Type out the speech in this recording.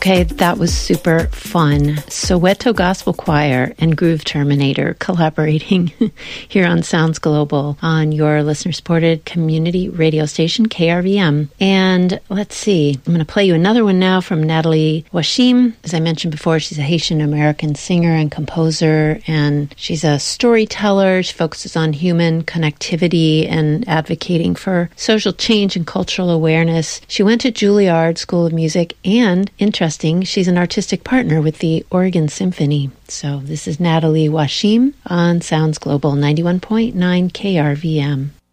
Okay, that was super fun. Soweto Gospel Choir and Groove Terminator collaborating here on Sounds Global on your listener-supported community radio station, KRVM. And let's see, I'm going to play you another one now from Natalie Washim. As I mentioned before, she's a Haitian-American singer and composer, and she's a storyteller. She focuses on human connectivity and advocating for social change and cultural awareness. She went to Juilliard School of Music, and interesting, she's an artistic partner with the Oregon Symphony. So this is Natalie Washim on Sounds Global 91.9 KRVM.